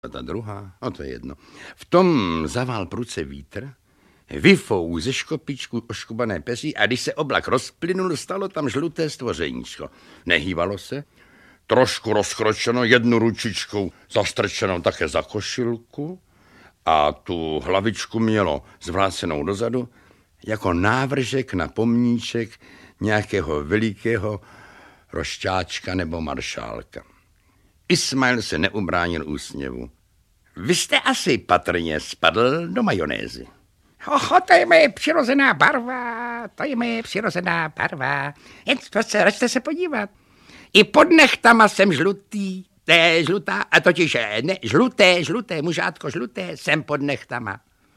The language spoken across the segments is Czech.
A ta druhá, no to je jedno. V tom zavál prudce vítr, vyfou ze škopičku oškubané peří a když se oblak rozplynul, stalo tam žluté stvořeníčko. Nehýbalo se, trošku rozkročeno, jednu ručičkou zastrčenou také za košilku a tu hlavičku mělo zvrácenou dozadu jako návržek na pomníček nějakého velikého rošťáčka nebo maršálka. Ismail se neubránil úsměvu. Vy jste asi patrně spadl do majonézy. To je moje přirozená barva, to je moje přirozená barva. Jen prostě račte se podívat. I pod nechtama jsem žlutý, žlutá, a totiž ne, žluté, mužátko, žluté, jsem pod nechtama.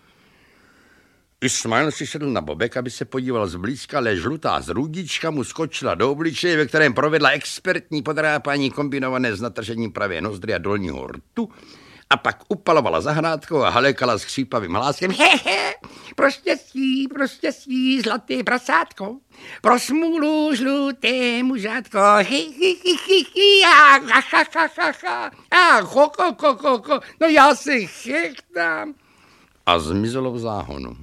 Ismail si šedl na bobek, aby se podíval zblízka, ale žlutá zrůdička mu skočila do obličeje, ve kterém provedla expertní podrápání kombinované s natržením pravé nozdry a dolního rtu a pak upalovala zahrádkou a halekala s chřípavým hláskem. Hehe, pro štěstí, zlaté prasátko, pro smůlu žluté mužátko, no já si chechtám. A zmizelo v záhonu.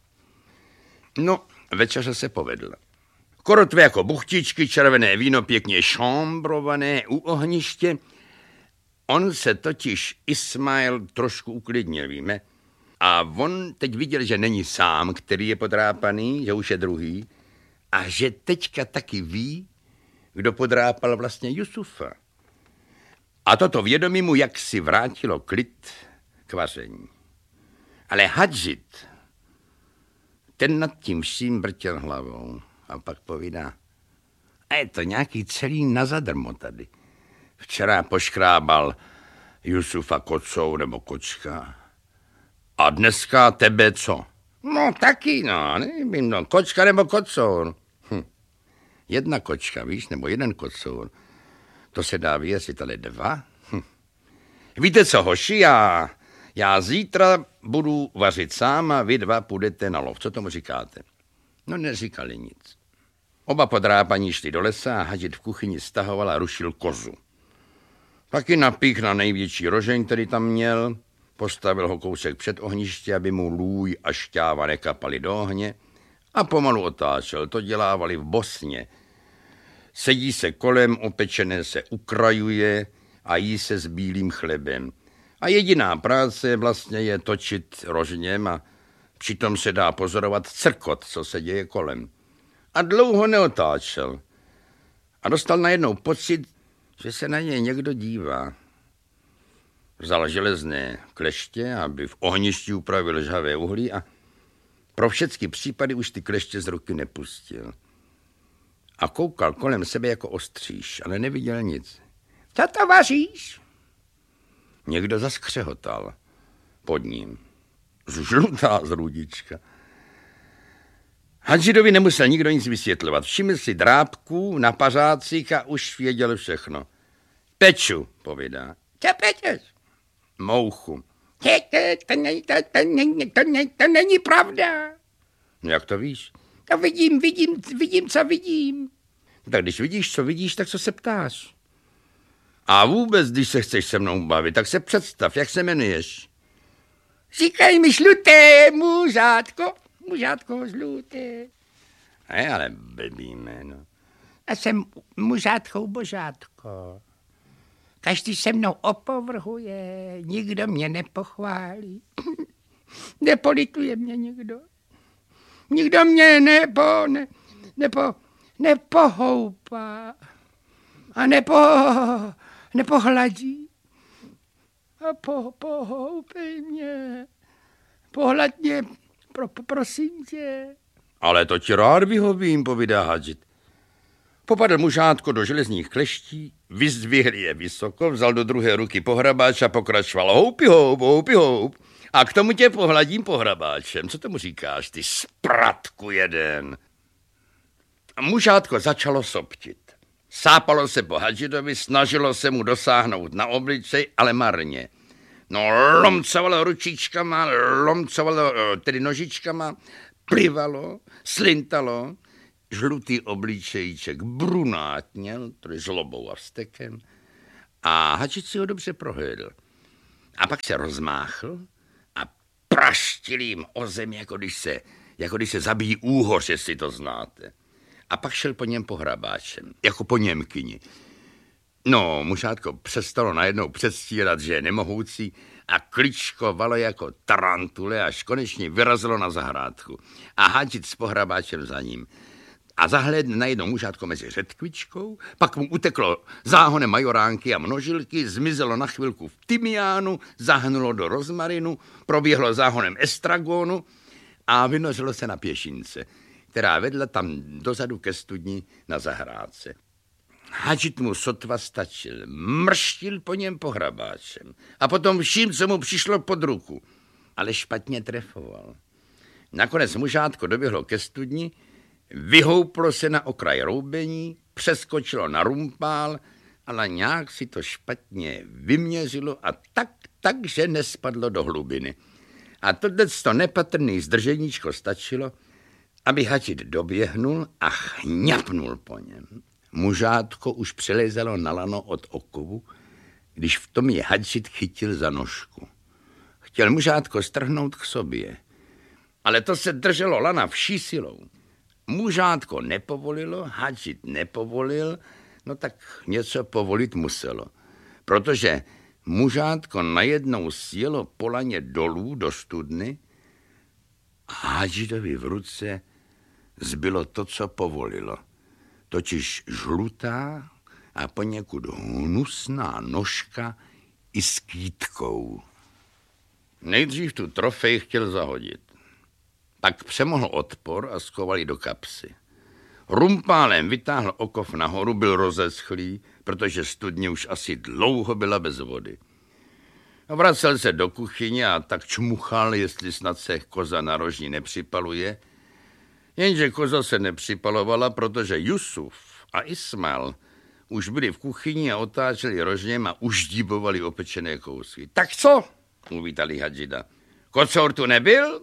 No, večeře se povedla. Korotve jako buchtičky, červené víno pěkně šombrované u ohniště. On se totiž Ismail trošku uklidnil, víme. A on teď viděl, že není sám, který je podrápaný, že už je druhý. A že teďka taky ví, kdo podrápal vlastně Jusufa. A toto vědomí mu jaksi vrátilo klid k vaření. Ale Hadžit, ten nad tím vším vrtěl hlavou a pak povídá, a je to nějaký celý na zadarmo tady. Včera poškrábal Jusufa kocou nebo kočka. A dneska tebe co? No taky, no, nevím, no, kočka nebo kocour. Jedna kočka, víš, nebo jeden kocour. To se dá vyjesit, ale dva? Víte co, hoši, já zítra budu vařit sám a vy dva půjdete na lov. Co tomu říkáte? No neříkali nic. Oba podrápaní šli do lesa a Hadžit v kuchyni stahoval a rušil kozu. Taky napích na největší rožeň, který tam měl, postavil ho kousek před ohniště, aby mu lůj a šťáva nekapaly do ohně a pomalu otáčel. To dělávali v Bosně. Sedí se kolem, opečené se ukrajuje a jí se s bílým chlebem. A jediná práce vlastně je točit rožněm a přitom se dá pozorovat crkot, co se děje kolem. A dlouho neotáčel. A dostal najednou pocit, že se na něj někdo dívá. Vzal železné kleště, aby v ohništi upravil žhavé uhlí a pro všechny případy už ty kleště z ruky nepustil. A koukal kolem sebe jako ostříž, ale neviděl nic. Co to vaříš? Někdo zaskřehotal pod ním. Žlutá zrůdička. Hadžidovi nemusel nikdo nic vysvětlovat. Všiml si drápků na pařácích a už věděl všechno. Peču, povídá. Co pečeš? Mouchu. To není pravda. Jak to víš? To vidím, co vidím. Tak když vidíš, co vidíš, tak co se ptáš? A vůbec, když se chceš se mnou bavit, tak se představ, jak se jmenuješ. Říkaj mi žluté, mužátko žluté. Ale blbý jméno. Já jsem mužátkou božátko. Každý se mnou opovrhuje, nikdo mě nepochválí. Nepolituje mě nikdo. Nikdo mě nepohoupá a nepohladí. A pohoupej mě, pohlad mě, prosím tě. Ale to ti rád vyhovím, povídá Hadžit. Popadl mužátko do železních kleští, vyzdvihl je vysoko, vzal do druhé ruky pohrabáč a pokračoval houpi houp. A k tomu tě pohladím pohrabáčem. Co tomu říkáš, ty spratku jeden? A mužátko začalo soptit. Sápalo se po Hadžidovi, snažilo se mu dosáhnout na obličej, ale marně. No, lomcovalo ručičkama, tedy nožičkama, plivalo, slintalo, žlutý obličejček brunátněl, tedy zlobou a vztekem, a Hadžit si ho dobře prohlédl. A pak se rozmáchl a praštil jim o zem, jako když se zabíjí úhoř, jestli to znáte. A pak šel po něm pohrabáčem, jako po Němkyni. No, mužátko přestalo najednou předstírat, že je nemohoucí a kličkovalo jako tarantule, až konečně vyrazilo na zahrádku. A Hadžit s pohrabáčem za ním. A zahlédne najednou mužátko mezi řetkvičkou, pak mu uteklo záhonem majoránky a množilky, zmizelo na chvilku v tymiánu, zahnulo do rozmarinu, proběhlo záhonem estragonu a vynořilo se na pěšince, která vedla tam dozadu ke studni na zahrádce. Hadžit mu sotva stačil, mrštil po něm pohrabáčem a potom vším, co mu přišlo pod ruku, ale špatně trefoval. Nakonec mužátko doběhlo ke studni, vyhouplo se na okraj roubení, přeskočilo na rumpál, ale nějak si to špatně vyměřilo a tak, že nespadlo do hlubiny. A tohleto nepatrný zdrženíčko stačilo, aby Hadžit doběhnul a chňapnul po něm. Mužátko už přelezalo na lano od okovu, když v tom je Hadžit chytil za nožku. Chtěl mužátko strhnout k sobě, ale to se drželo lana vší silou. Mužátko nepovolilo, Hadžit nepovolil, no tak něco povolit muselo, protože mužátko najednou sjelo po laně dolů do studny a Hadžitovi v ruce zbylo to, co povolilo, totiž žlutá a poněkud hnusná nožka i s kýtkou. Nejdřív tu trofej chtěl zahodit. Pak přemohl odpor a skoval ji do kapsy. Rumpálem vytáhl okov nahoru, byl rozeschlý, protože studně už asi dlouho byla bez vody. Vracel se do kuchyně a tak čmuchal, jestli snad se koza na rožni nepřipaluje, jenže koza se nepřipalovala, protože Jusuf a Ismail už byli v kuchyni a otáčeli rožněm a uždíbovali opečené kousky. Tak co? Uvítali Hadžida. Kocour tu nebyl?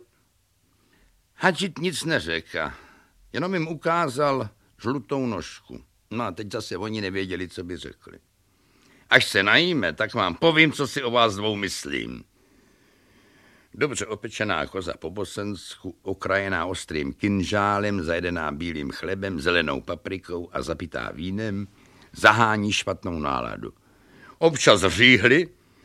Hadžit nic neřekl, jenom jim ukázal žlutou nožku. No a teď zase oni nevěděli, co by řekli. Až se najíme, tak vám povím, co si o vás dvou myslím. Dobře opečená koza po bosensku, okrajená ostrým kinžálem, zajedená bílým chlebem, zelenou paprikou a zapitá vínem, zahání špatnou náladu. Občas říhli,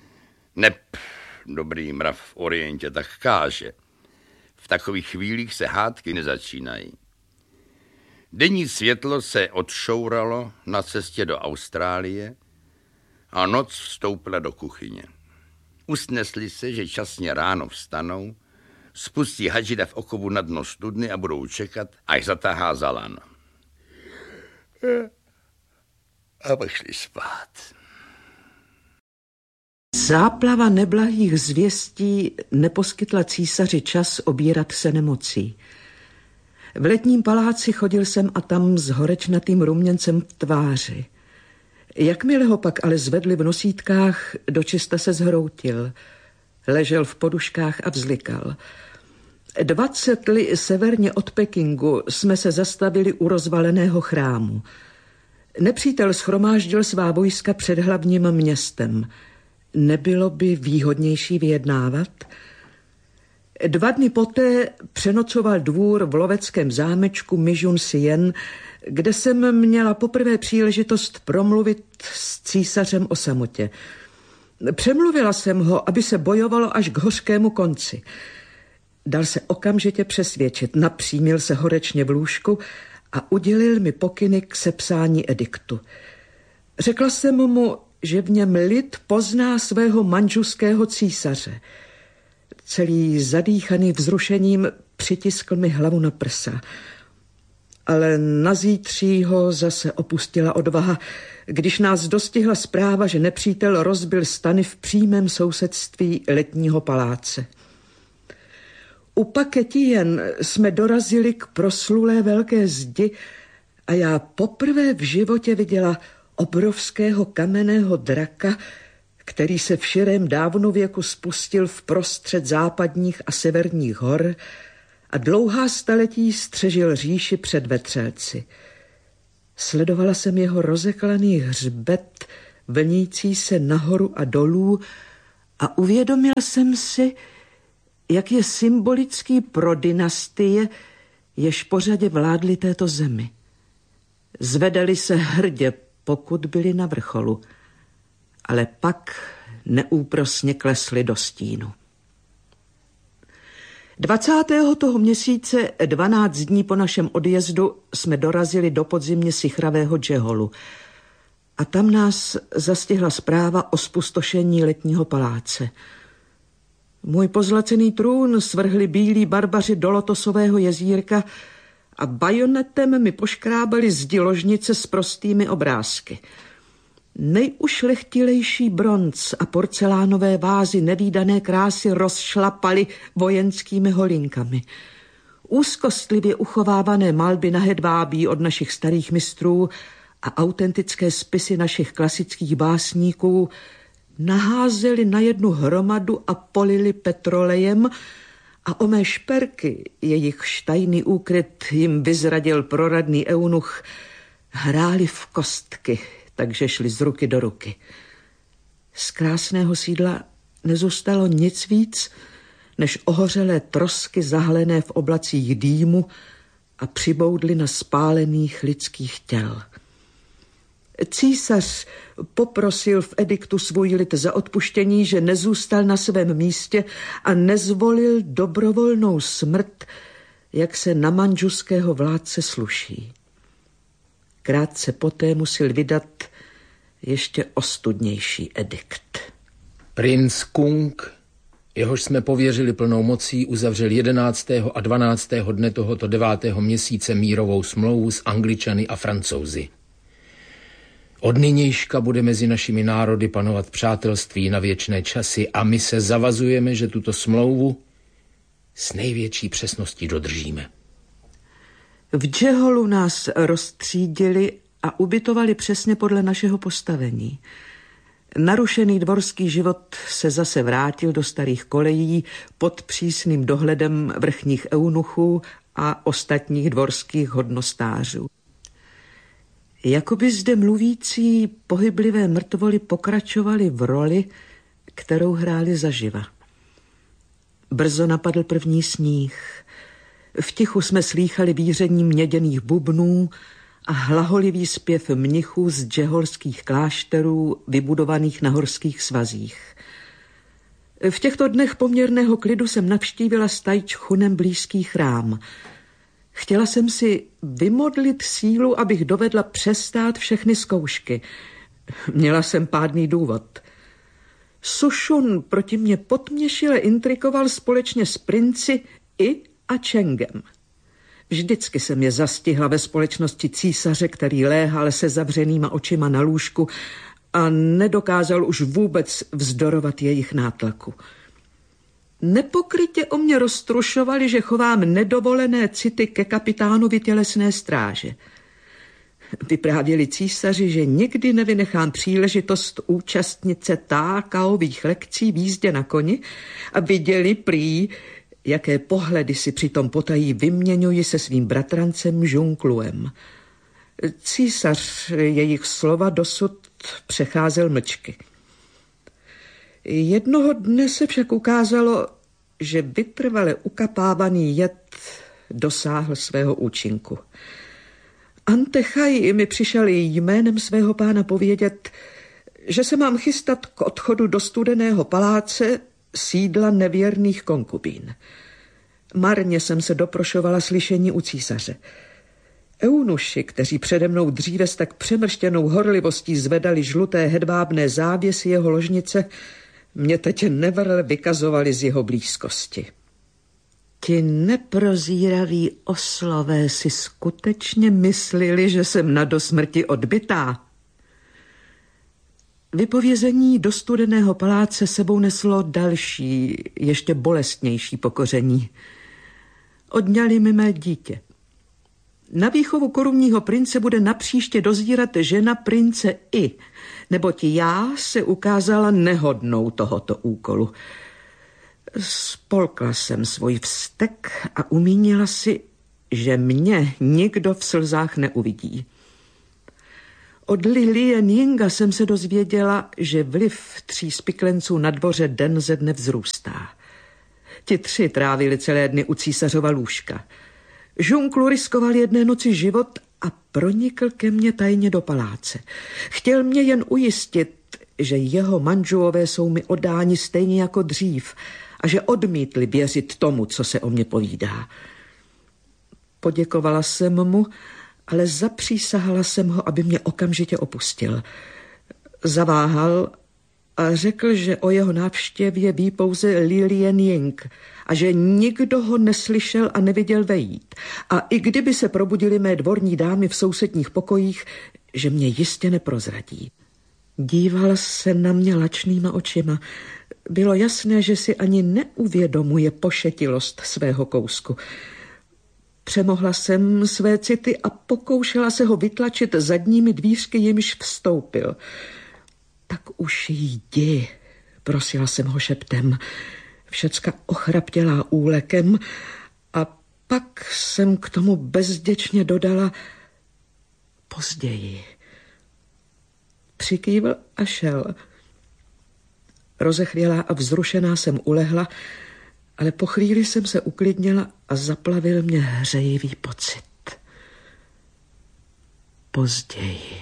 dobrý mrav v Orientě tak káže. V takových chvílích se hádky nezačínají. Denní světlo se odšouralo na cestě do Austrálie a noc vstoupila do kuchyně. Usnesli se, že časně ráno vstanou, spustí Hadžida v okovu na dno studny a budou čekat, až zatáhá za lano. A pak šli spát. Záplava neblahých zvěstí neposkytla císaři čas obírat se nemocí. V letním paláci chodil sem a tam s horečnatým ruměncem v tváři. Jakmile ho pak ale zvedli v nosítkách, dočista se zhroutil. Ležel v poduškách a vzlikal. 20 li severně od Pekingu jsme se zastavili u rozvaleného chrámu. Nepřítel shromáždil svá vojska před hlavním městem. Nebylo by výhodnější vyjednávat? 2 dny poté přenocoval dvůr v loveckém zámečku Mijun Sien, kde jsem měla poprvé příležitost promluvit s císařem o samotě. Přemluvila jsem ho, aby se bojovalo až k hořkému konci. Dal se okamžitě přesvědčit, napřímil se horečně v lůžku a udělil mi pokyny k sepsání ediktu. Řekla jsem mu, že v něm lid pozná svého manžuského císaře. Celý zadýchaný vzrušením přitiskl mi hlavu na prsa. Ale nazítří ho zase opustila odvaha, když nás dostihla zpráva, že nepřítel rozbil stany v přímém sousedství letního paláce. U Paketien jsme dorazili k proslulé velké zdi a já poprvé v životě viděla obrovského kamenného draka, který se v širém dávnověku spustil v prostřed západních a severních hor a dlouhá staletí střežil říši před vetřelci. Sledovala jsem jeho rozeklaný hřbet, vlnící se nahoru a dolů A uvědomil jsem si, jak je symbolický pro dynastie, jež pořadě vládly této zemi. Zvedali se hrdě, pokud byli na vrcholu, ale pak neúprosně klesli do stínu. 20. toho měsíce, 12 dní po našem odjezdu, jsme dorazili do podzimně sichravého Džeholu a tam nás zastihla zpráva o zpustošení letního paláce. Můj pozlacený trůn svrhli bílí barbaři do Lotosového jezírka a bajonetem mi poškrábali zdi ložnice s prostými obrázky. Nejušlechtilejší bronz a porcelánové vázy nevídané krásy rozšlapaly vojenskými holinkami. Úzkostlivě uchovávané malby na hedvábí od našich starých mistrů a autentické spisy našich klasických básníků naházeli na jednu hromadu a polili petrolejem a o mé šperky, jejich tajný úkryt jim vyzradil proradný eunuch, hráli v kostky, takže šli z ruky do ruky. Z krásného sídla nezůstalo nic víc, než ohořelé trosky zahalené v oblacích dýmu a přiboudly na spálených lidských těl. Císař poprosil v ediktu svůj lid za odpuštění, že nezůstal na svém místě a nezvolil dobrovolnou smrt, jak se na mandžuského vládce sluší. Krátce poté musel vydat ještě ostudnější edikt. Princ Kung, jehož jsme pověřili plnou mocí, uzavřel 11. a 12. dne tohoto 9. měsíce mírovou smlouvu s Angličany a Francouzi. Od nynějška bude mezi našimi národy panovat přátelství na věčné časy a my se zavazujeme, že tuto smlouvu s největší přesností dodržíme. V Džeholu nás roztřídili a ubytovali přesně podle našeho postavení. Narušený dvorský život se zase vrátil do starých kolejí pod přísným dohledem vrchních eunuchů a ostatních dvorských hodnostářů. Jakoby zde mluvící pohyblivé mrtvoly pokračovaly v roli, kterou hráli zaživa. Brzo napadl první sníh. V tichu jsme slýchali víření měděných bubnů a hlaholivý zpěv mnichů z džeholských klášterů vybudovaných na horských svazích. V těchto dnech poměrného klidu jsem navštívila s Tajčchunem blízký chrám. Chtěla jsem si vymodlit sílu, abych dovedla přestát všechny zkoušky. Měla jsem pádný důvod. Sušun proti mě potměšile intrikoval společně s princi I a Chengem. Vždycky jsem je zastihla ve společnosti císaře, který léhal se zavřenýma očima na lůžku a nedokázal už vůbec vzdorovat jejich nátlaku. Nepokrytě o mě roztrušovali, že chovám nedovolené city ke kapitánovi tělesné stráže. Vyprávěli císaři, že nikdy nevynechám příležitost účastnit se tákaových lekcí v jízdě na koni a viděli prý, jaké pohledy si přitom potají vyměňuji se svým bratrancem Žunkluem. Císař jejich slova dosud přecházel mlčky. Jednoho dne se však ukázalo, že vytrvale ukapávaný jed dosáhl svého účinku. Antechaj mi přišel jménem svého pána povědět, že se mám chystat k odchodu do studeného paláce, sídla nevěrných konkubín. Marně jsem se doprošovala slyšení u císaře. Eunuši, kteří přede mnou dříve s tak přemrštěnou horlivostí zvedali žluté hedvábné závěsy jeho ložnice, mě teď nevrle vykazovali z jeho blízkosti. Ti neprozíraví oslové si skutečně myslili, že jsem na dosmrti odbytá. Vypovězení do studeného paláce sebou neslo další, ještě bolestnější pokoření. Odňali mi mé dítě. Na výchovu korunního prince bude napříště dozírat žena prince I, neboť já se ukázala nehodnou tohoto úkolu. Spolkla jsem svůj vztek a umínila si, že mě nikdo v slzách neuvidí. Od Lilien Yinga jsem se dozvěděla, že vliv 3 spiklenců na dvoře den ze dne vzrůstá. Ti 3 trávili celé dny u císařova lůžka. Žunklu riskoval jedné noci život a pronikl ke mně tajně do paláce. Chtěl mě jen ujistit, že jeho manželové jsou mi oddáni stejně jako dřív a že odmítli věřit tomu, co se o mě povídá. Poděkovala jsem mu, ale zapřísahala jsem ho, aby mě okamžitě opustil. Zaváhal a řekl, že o jeho návštěvě ví pouze Lilien Ying a že nikdo ho neslyšel a neviděl vejít. A i kdyby se probudily mé dvorní dámy v sousedních pokojích, že mě jistě neprozradí. Díval se na mě lačnýma očima. Bylo jasné, že si ani neuvědomuje pošetilost svého kousku. Přemohla jsem své city a pokoušela se ho vytlačit zadními dvířky, jimž vstoupil. Tak už jdi, prosila jsem ho šeptem. Všecka ochraptělá úlekem a pak jsem k tomu bezděčně dodala později. Přikývl a šel. Rozechvělá a vzrušená jsem ulehla, ale po chvíli jsem se uklidnila a zaplavil mě hřejivý pocit. Později.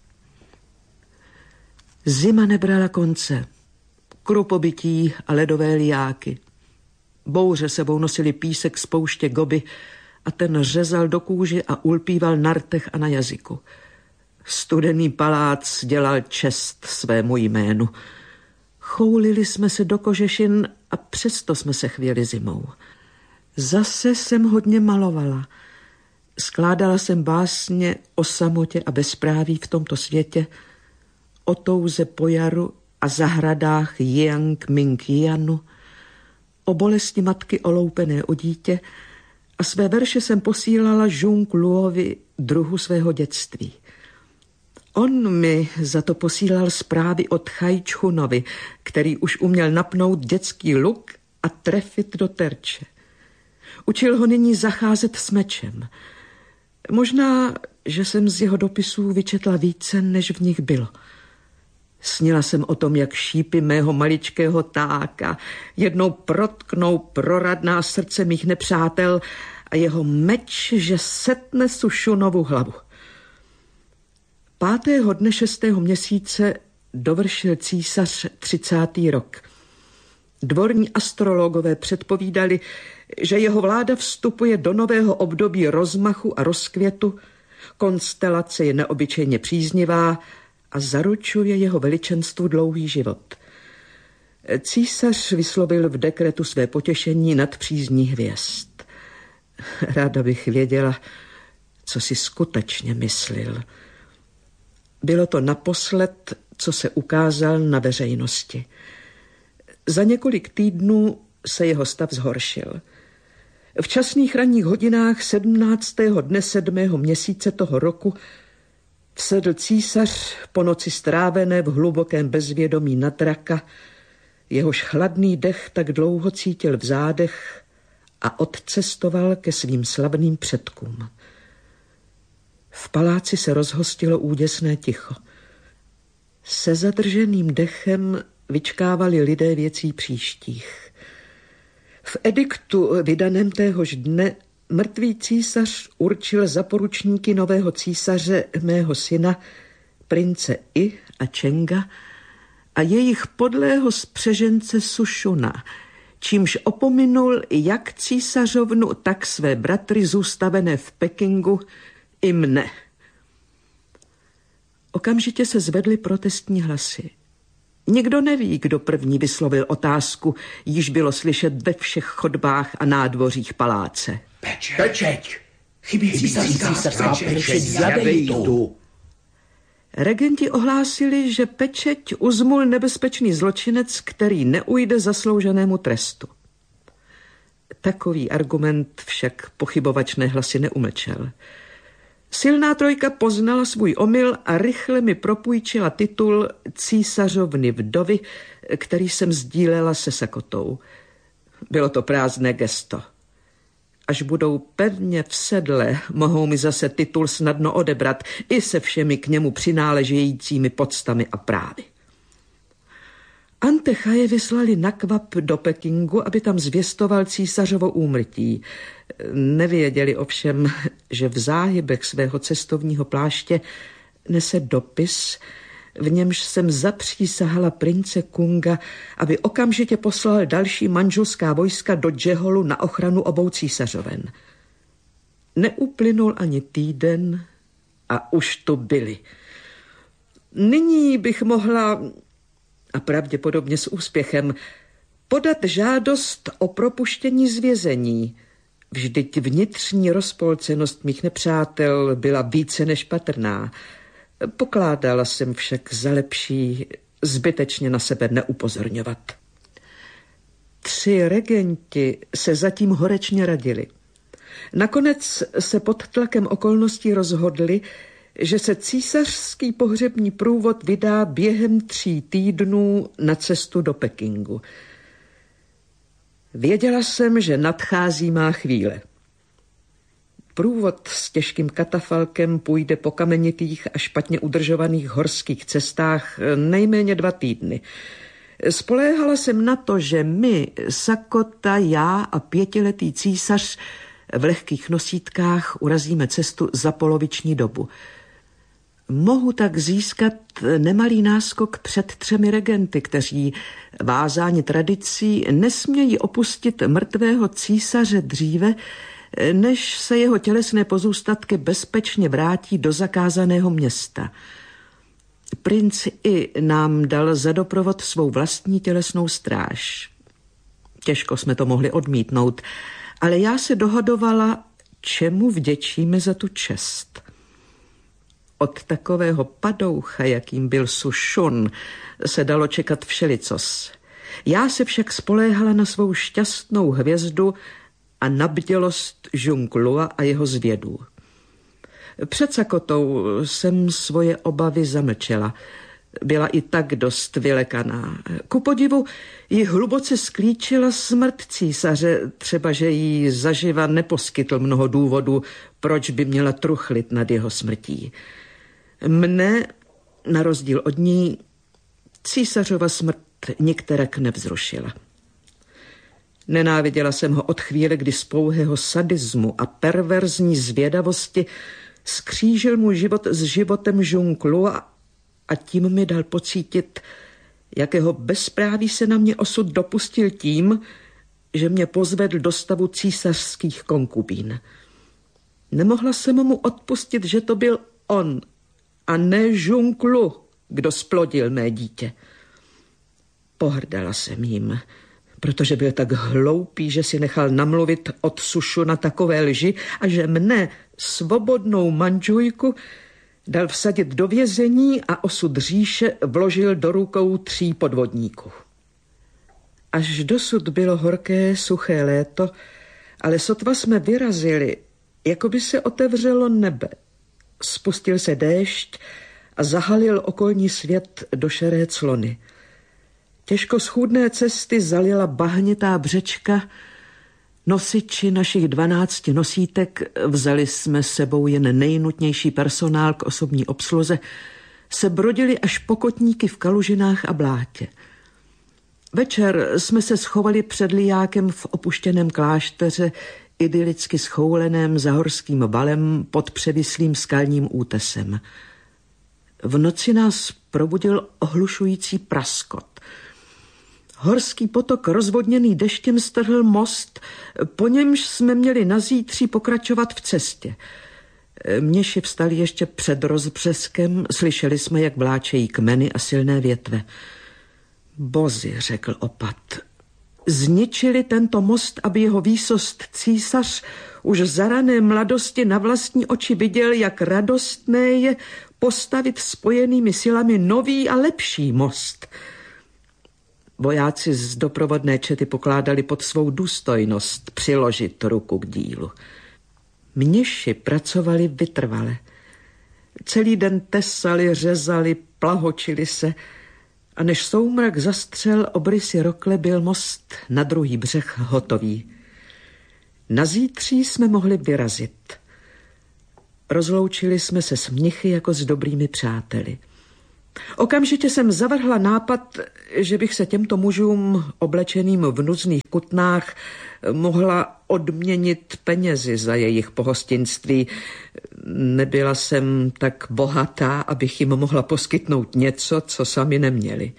Zima nebrala konce. Krupobytí a ledové liáky. Bouře sebou nosili písek z pouště Gobi a ten řezal do kůže a ulpíval na rtech a na jazyku. Studený palác dělal čest svému jménu. Choulili jsme se do kožešin a přesto jsme se chvěli zimou. Zase jsem hodně malovala. Skládala jsem básně o samotě a bezpráví v tomto světě, o touze po jaru a zahradách Jiang Mingjianu, o bolesti matky oloupené o dítě a své verše jsem posílala Žung Luovi, druhu svého dětství. On mi za to posílal zprávy od Chajčhunovi, který už uměl napnout dětský luk a trefit do terče. Učil ho nyní zacházet s mečem. Možná, že jsem z jeho dopisů vyčetla více, než v nich bylo. Snila jsem o tom, jak šípy mého maličkého táka jednou protknou proradná srdce mých nepřátel a jeho meč, že setne Sušunovu hlavu. 5. dne 6. měsíce dovršil císař 30. rok. Dvorní astrologové předpovídali, že jeho vláda vstupuje do nového období rozmachu a rozkvětu, konstelace je neobyčejně příznivá a zaručuje jeho veličenstvu dlouhý život. Císař vyslovil v dekretu své potěšení nad přízní hvězd. Ráda bych věděla, co si skutečně myslil. Bylo to naposled, co se ukázal na veřejnosti. Za několik týdnů se jeho stav zhoršil. V časných ranních hodinách 17. dne 7. měsíce toho roku vsedl císař po noci strávené v hlubokém bezvědomí na draka, jehož chladný dech tak dlouho cítil v zádech a odcestoval ke svým slavným předkům. V paláci se rozhostilo úděsné ticho. Se zadrženým dechem vyčkávali lidé věcí příštích. V ediktu vydaném téhož dne mrtvý císař určil za poručníky nového císaře mého syna, prince I a Čenga, a jejich podlého spřežence Sušuna, čímž opominul jak císařovnu, tak své bratry zůstavené v Pekingu i mne. Okamžitě se zvedly protestní hlasy. Nikdo neví, kdo první vyslovil otázku, již bylo slyšet ve všech chodbách a nádvořích paláce. Pečeť! Chybí císařská pečeť za Vejtu. Regenti ohlásili, že pečeť uzmul nebezpečný zločinec, který neujde zaslouženému trestu. Takový argument však pochybovačné hlasy neumlčel. Silná trojka poznala svůj omyl a rychle mi propůjčila titul císařovny vdovy, který jsem sdílela se Sakotou. Bylo to prázdné gesto. Až budou pevně v sedle, mohou mi zase titul snadno odebrat i se všemi k němu přináležejícími poctami a právy. Antechaje vyslali na kvap do Pekingu, aby tam zvěstoval císařovo úmrtí. Nevěděli ovšem, že v záhybech svého cestovního pláště nese dopis, v němž jsem zapřísahala prince Kunga, aby okamžitě poslal další manželská vojska do Džeholu na ochranu obou císařoven. Neuplynul ani týden a už tu byli. Nyní bych mohla, a pravděpodobně s úspěchem, podat žádost o propuštění z vězení. Vždyť vnitřní rozpolcenost mých nepřátel byla více než patrná. Pokládala jsem však za lepší zbytečně na sebe neupozorňovat. 3 regenti se zatím horečně radili. Nakonec se pod tlakem okolností rozhodli, že se císařský pohřební průvod vydá během 3 týdnů na cestu do Pekingu. Věděla jsem, že nadchází má chvíle. Průvod s těžkým katafalkem půjde po kamenitých a špatně udržovaných horských cestách nejméně 2 týdny. Spoléhala jsem na to, že my, Sakota, já a 5letý císař v lehkých nosítkách urazíme cestu za poloviční dobu. Mohu tak získat nemalý náskok před 3 regenty, kteří, vázáni tradicí, nesmějí opustit mrtvého císaře dříve, než se jeho tělesné pozůstatky bezpečně vrátí do zakázaného města. Princ I nám dal za doprovod svou vlastní tělesnou stráž. Těžko jsme to mohli odmítnout, ale já se dohadovala, čemu vděčíme za tu čest. Od takového padoucha, jakým byl Su Šun, se dalo čekat všelicos. Já se však spoléhala na svou šťastnou hvězdu a na bdělost Žunglua a jeho zvědů. Před Sakotou jsem svoje obavy zamlčela. Byla i tak dost vylekaná. Ku podivu ji hluboce sklíčila smrt císaře, třeba že jí zaživa neposkytl mnoho důvodů, proč by měla truchlit nad jeho smrtí. Mne, na rozdíl od ní, císařova smrt nikterak nevzrušila. Nenáviděla jsem ho od chvíle, kdy z pouhého sadismu a perverzní zvědavosti skřížil můj život s životem Žunglua a tím mi dal pocítit, jakého bezpráví se na mě osud dopustil tím, že mě pozvedl do stavu císařských konkubín. Nemohla jsem mu odpustit, že to byl on a ne Žunglu, kdo splodil mé dítě. Pohrdala jsem jim, protože byl tak hloupý, že si nechal namluvit od Sušu na takové lži a že mne, svobodnou manžujku, dal vsadit do vězení a osud říše vložil do rukou 3 podvodníků. Až dosud bylo horké, suché léto, ale sotva jsme vyrazili, jako by se otevřelo nebe. Spustil se déšť a zahalil okolní svět do šeré clony. Těžko schůdné cesty zalila bahnitá břečka. Nosiči našich 12 nosítek, vzali jsme sebou jen nejnutnější personál k osobní obsluze, se brodili až po kotníky v kalužinách a blátě. Večer jsme se schovali před lijákem v opuštěném klášteře, idylicky schouleném za horským valem pod převislým skalním útesem. V noci nás probudil ohlušující praskot. Horský potok rozvodněný deštěm strhl most, po němž jsme měli na zítří pokračovat v cestě. Měši vstali ještě před rozbřeskem, slyšeli jsme, jak vláčejí kmeny a silné větve. Bozi, řekl opat, zničili tento most, aby jeho výsost císař už za rané mladosti na vlastní oči viděl, jak radostné je postavit spojenými silami nový a lepší most. Vojáci z doprovodné čety pokládali pod svou důstojnost přiložit ruku k dílu. Mniši pracovali vytrvale. Celý den tesali, řezali, plahočili se a než soumrak zastřel obrysy rokle, byl most na druhý břeh hotový. Na zítří jsme mohli vyrazit. Rozloučili jsme se s mnichy jako s dobrými přáteli. Okamžitě jsem zavrhla nápad, že bych se těmto mužům oblečeným v nuzných kutnách mohla odměnit penězi za jejich pohostinství. Nebyla jsem tak bohatá, abych jim mohla poskytnout něco, co sami neměli.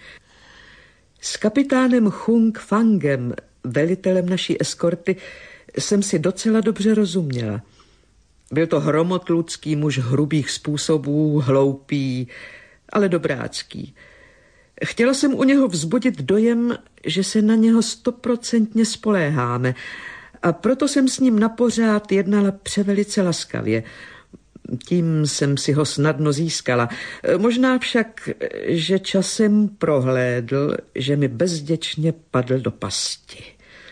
S kapitánem Hung Fangem, velitelem naší eskorty, jsem si docela dobře rozuměla. Byl to hromotludský muž hrubých způsobů, hloupý, ale dobrácký. Chtěla jsem u něho vzbudit dojem, že se na něho 100% spoléháme, a proto jsem s ním napořád jednala převelice laskavě. Tím jsem si ho snadno získala. Možná však, že časem prohlédl, že mi bezděčně padl do pasti.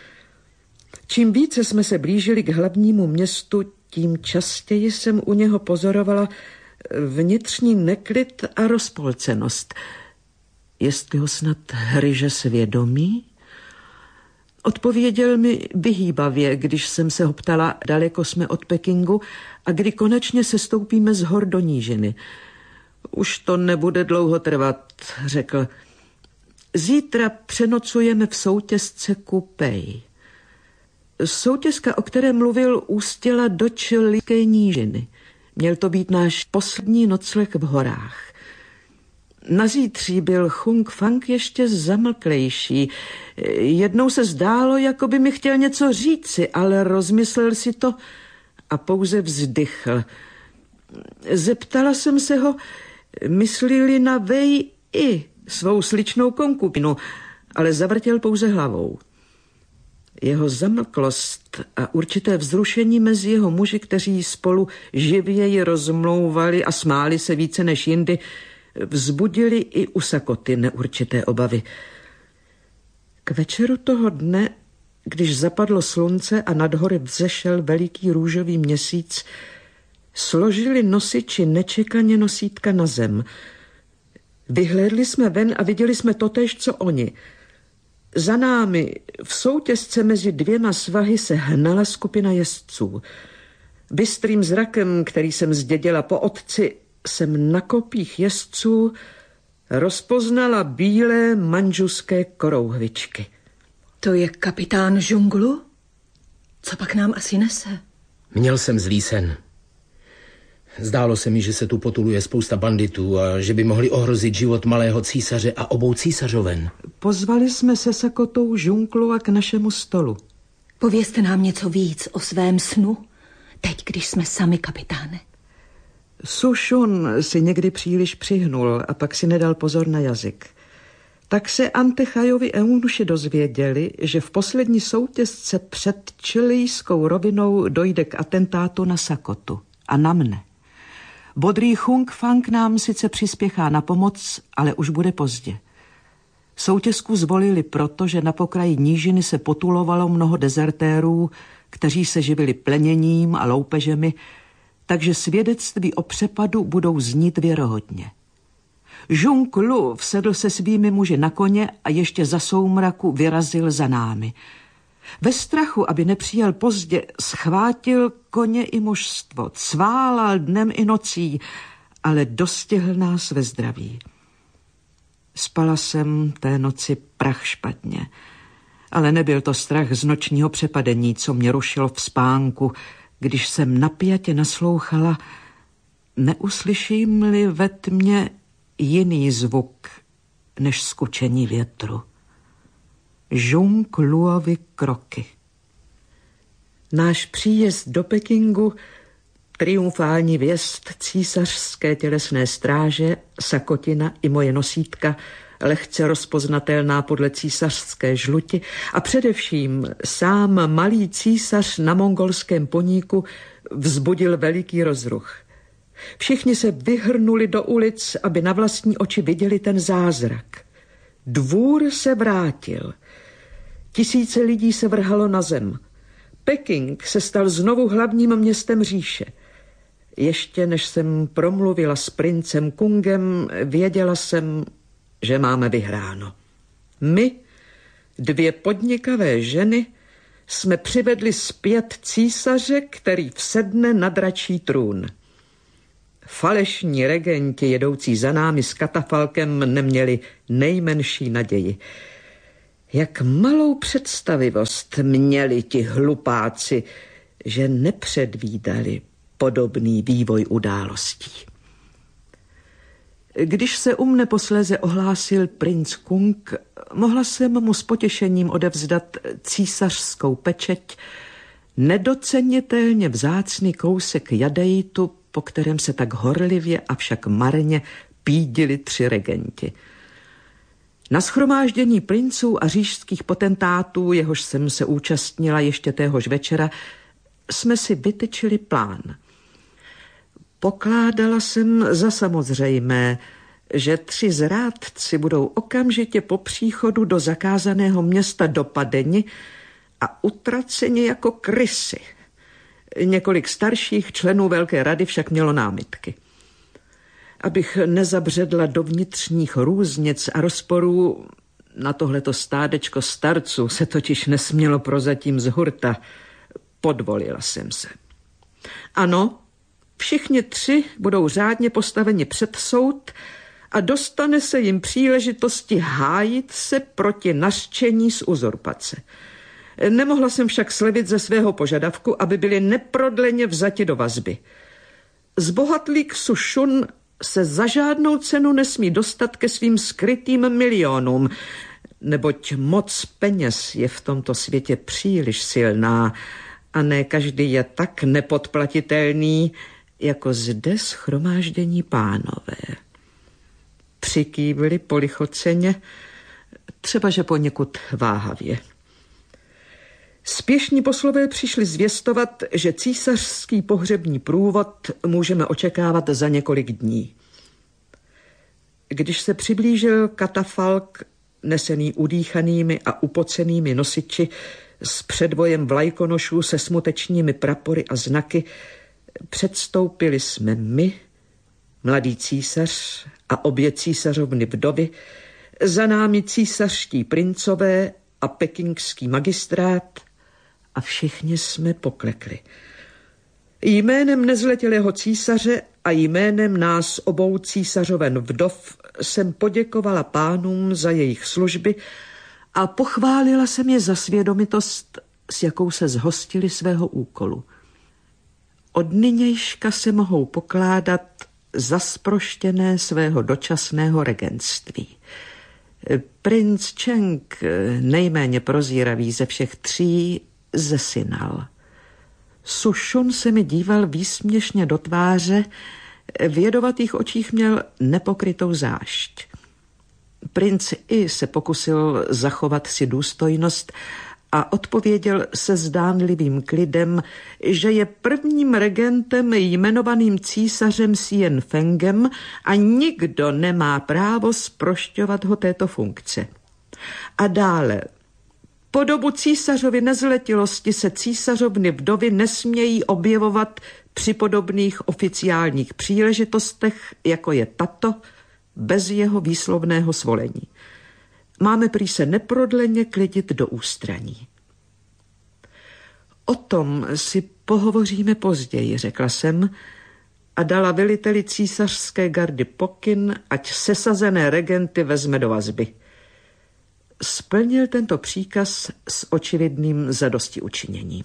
Čím více jsme se blížili k hlavnímu městu, tím častěji jsem u něho pozorovala vnitřní neklid a rozpolcenost. Jestli ho snad hryže svědomí? Odpověděl mi vyhýbavě, když jsem se ho ptala, daleko jsme od Pekingu a kdy konečně sestoupíme z hor do nížiny. Už to nebude dlouho trvat, řekl. Zítra přenocujeme v soutězce Kupej. Soutězka, o které mluvil, ústěla do Čilské nížiny. Měl to být náš poslední nocleh v horách. Na zítří byl Hung Fang ještě zamlklejší. Jednou se zdálo, jako by mi chtěl něco říci, ale rozmyslel si to a pouze vzdychl. Zeptala jsem se ho, myslí-li na Wei i svou sličnou konkubinu, ale zavrtěl pouze hlavou. Jeho zamlklost a určité vzrušení mezi jeho muži, kteří spolu živěji rozmlouvali a smáli se více než jindy, vzbudili i u Sakoty neurčité obavy. K večeru toho dne, když zapadlo slunce a nad hory vzešel veliký růžový měsíc, složili nosiči nečekaně nosítka na zem. Vyhlédli jsme ven a viděli jsme totéž, co oni. Za námi v soutězce mezi dvěma svahy se hnala skupina jezdců. Bystrým zrakem, který jsem zdědila po otci, jsem na kopích jezdců rozpoznala bílé manžuské korouhvičky. To je kapitán Džunglu? Co pak nám asi nese? Měl jsem zlý sen. Zdálo se mi, že se tu potuluje spousta banditů a že by mohli ohrozit život malého císaře a obou císařoven. Pozvali jsme se Sakotou Džunglua k našemu stolu. Povězte nám něco víc o svém snu, teď, když jsme sami, kapitáne. Su Shun si někdy příliš přihnul a pak si nedal pozor na jazyk. Tak se Antechajovi eunuši dozvěděli, že v poslední soutězce před Čilijskou rovinou dojde k atentátu na Sakotu a na mne. Bodrý Hung Fang nám sice přispěchá na pomoc, ale už bude pozdě. Soutězku zvolili proto, že na pokraji nížiny se potulovalo mnoho dezertérů, kteří se živili pleněním a loupežemi, takže svědectví o přepadu budou znít věrohodně. Džung Lu vsedl se svými muži na koně a ještě za soumraku vyrazil za námi. Ve strachu, aby nepřijel pozdě, schvátil koně i mužstvo, cválal dnem i nocí, ale dostihl nás ve zdraví. Spala jsem té noci prach špatně, ale nebyl to strach z nočního přepadení, co mě rušilo v spánku, když jsem napjatě naslouchala, neuslyším-li ve tmě jiný zvuk než skučení větru. Džung Luovi kroky. Náš příjezd do Pekingu, triumfální vjezd císařské tělesné stráže, Sakotina i moje nosítka, lehce rozpoznatelná podle císařské žluti, a především sám malý císař na mongolském poníku vzbudil veliký rozruch. Všichni se vyhrnuli do ulic, aby na vlastní oči viděli ten zázrak. Dvůr se vrátil. Tisíce lidí se vrhalo na zem. Peking se stal znovu hlavním městem říše. Ještě než jsem promluvila s princem Kungem, věděla jsem, že máme vyhráno. My, dvě podnikavé ženy, jsme přivedli zpět císaře, který vsedne na dračí trůn. Falešní regenti jedoucí za námi s katafalkem neměli nejmenší naději. Jak malou představivost měli ti hlupáci, že nepředvídali podobný vývoj událostí. Když se u mne posléze ohlásil princ Kung, mohla jsem mu s potěšením odevzdat císařskou pečeť, nedocenitelně vzácný kousek jadeitu, po kterém se tak horlivě, avšak marně pídili 3 regenti. Na shromáždění princů a říšských potentátů, jehož jsem se účastnila ještě téhož večera, jsme si vytyčili plán. Pokládala jsem za samozřejmé, že 3 zrádci budou okamžitě po příchodu do zakázaného města dopadeni a utraceni jako krysy. Několik starších členů Velké rady však mělo námitky. Abych nezabředla do vnitřních různic a rozporů, na tohleto stádečko starců se totiž nesmělo prozatím z hurta, podvolila jsem se. Ano, všichni 3 budou řádně postaveni před soud a dostane se jim příležitosti hájit se proti nařčení z uzurpace. Nemohla jsem však slevit ze svého požadavku, aby byli neprodleně vzati do vazby. Zbohatlík Su Šun se za žádnou cenu nesmí dostat ke svým skrytým milionům, neboť moc peněz je v tomto světě příliš silná a ne každý je tak nepodplatitelný, jako zde shromáždění pánové. Přikývli polichoceně, třeba že poněkud váhavě. Spěšní poslové přišli zvěstovat, že císařský pohřební průvod můžeme očekávat za několik dní. Když se přiblížil katafalk, nesený udýchanými a upocenými nosiči s předvojem vlajkonošů se smutečními prapory a znaky, předstoupili jsme my, mladý císař a obě císařovny vdovy, za námi císařští princové a pekingský magistrát a všichni jsme poklekli. Jménem nezletilého císaře a jménem nás obou císařoven vdov jsem poděkovala pánům za jejich služby a pochválila jsem je za svědomitost, s jakou se zhostili svého úkolu. Od nynějška se mohou pokládat za zproštěné svého dočasného regentství. Princ Cheng, nejméně prozíravý ze všech 3, zesinal. Su Šun se mi díval výsměšně do tváře, v jedovatých očích měl nepokrytou zášť. Princ I se pokusil zachovat si důstojnost a odpověděl se zdánlivým klidem, že je prvním regentem jmenovaným císařem Sien Fengem a nikdo nemá právo zprošťovat ho této funkce. A dále, po dobu císařovy nezletilosti se císařovny vdovy nesmějí objevovat při podobných oficiálních příležitostech, jako je tato, bez jeho výslovného svolení. Máme prý se neprodleně klidit do ústraní. O tom si pohovoříme později, řekla jsem a dala veliteli císařské gardy pokyn, ať sesazené regenty vezme do vazby. Splnil tento příkaz s očividným zadostiučiněním.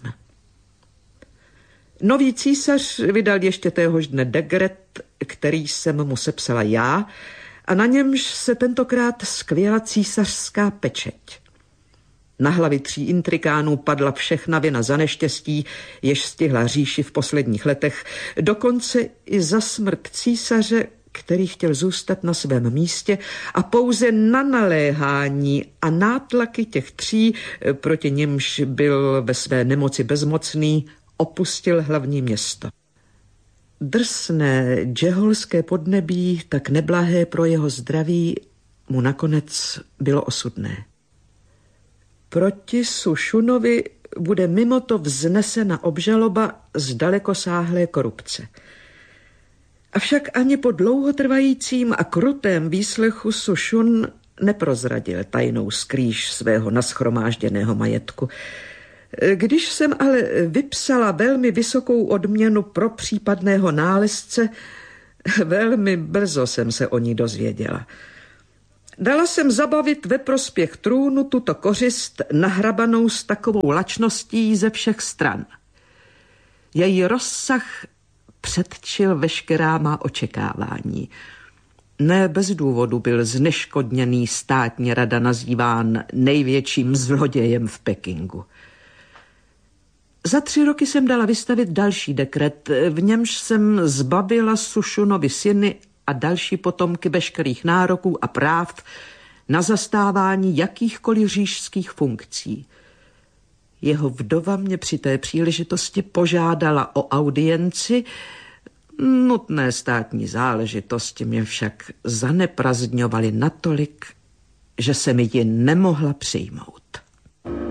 Nový císař vydal ještě téhož dne dekret, který jsem mu sepsala já, a na němž se tentokrát skvěla císařská pečeť. Na hlavy 3 intrikánů padla všechna vina za neštěstí, jež stihla říši v posledních letech, dokonce i za smrt císaře, který chtěl zůstat na svém místě a pouze na naléhání a nátlaky těch 3, proti nimž byl ve své nemoci bezmocný, opustil hlavní město. Drsné džeholské podnebí, tak neblahé pro jeho zdraví, mu nakonec bylo osudné. Proti Su Šunovi bude mimo to vznesena obžaloba z dalekosáhlé korupce. Avšak ani po dlouhotrvajícím a krutém výslechu Su Šun neprozradil tajnou skrýž svého nashromážděného majetku. Když jsem ale vypsala velmi vysokou odměnu pro případného nálezce, velmi brzo jsem se o ní dozvěděla. Dala jsem zabavit ve prospěch trůnu tuto kořist nahrabanou s takovou lačností ze všech stran. Její rozsah předčil veškerá má očekávání. Ne bez důvodu byl zneškodněný státní rada nazýván největším zlodějem v Pekingu. Za 3 roky jsem dala vystavit další dekret, v němž jsem zbavila Sušunovi syny a další potomky veškerých nároků a práv na zastávání jakýchkoliv říšských funkcí. Jeho vdova mě při té příležitosti požádala o audienci, nutné státní záležitosti mě však zaneprazňovaly natolik, že se mi ji nemohla přijmout.